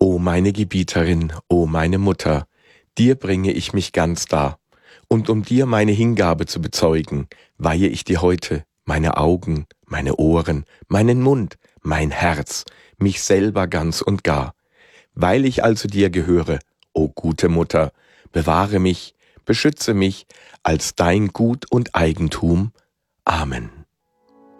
O meine Gebieterin, o meine Mutter, dir bringe ich mich ganz dar. Und um dir meine Hingabe zu bezeugen, weihe ich dir heute meine Augen, meine Ohren, meinen Mund, mein Herz, mich selber ganz und gar. Weil ich also dir gehöre, o gute Mutter, bewahre mich, beschütze mich als dein Gut und Eigentum. Amen.